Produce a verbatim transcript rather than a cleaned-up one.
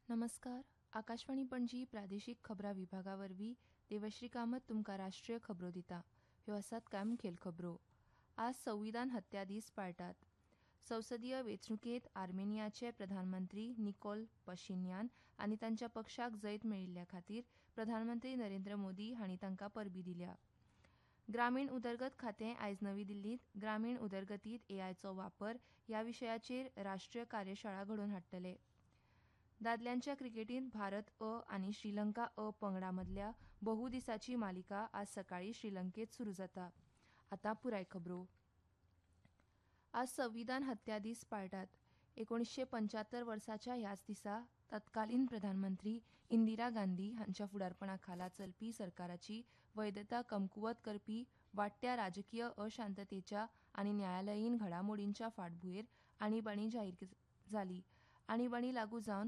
नमस्कार. आकाशवाणी पणजी प्रादेशीक खबरां विभागावरवीं देवश्री कामत तुमकां राष्ट्रीय खबरो दिता. ह्यो आसात कांय मुखेल खबरो. आज संविधान हत्या दीस पाळटात. संसदीय वेंचणुकेंत आर्मेनियाचे प्रधानमंत्री निकोल पशिन्यान आनी तांच्या पक्षाक जैत मेळिल्ल्या खातीर प्रधानमंत्री नरेंद्र मोदी हांणी तांकां परबीं दिल्या. ग्रामीण उदरगत खातें आयज नवी दिल्लींत ग्रामीण उदरगतींत एआयचो वापर ह्या विशयाचेर राष्ट्रीय कार्यशाळा घडोवन हाडटले. दादल्यांच्या क्रिकेटींत भारत अ आनी श्रीलंका अ पंगडा मदल्या बहु दिसाची मालिका आज सकाळीं श्रीलंकेत सुरू जाता. आतां पुराय खबरो. आज संविधान हत्या दीस पाळटात. एकुणीशे पंच्यात्तर वर्साच्या ह्याच दिसा तत्कालीन प्रधानमंत्री इंदिरा गांधी हांच्या फुडारपणा खाला चलपी सरकाराची वैधता कमकुवत करपी वाडट्या राजकीय अशांततेच्या आनी न्यायालयीन घडामोडींच्या फाटभुंयेर आणीबाणी जाहीर जाली. आणीबाणी लागू जावन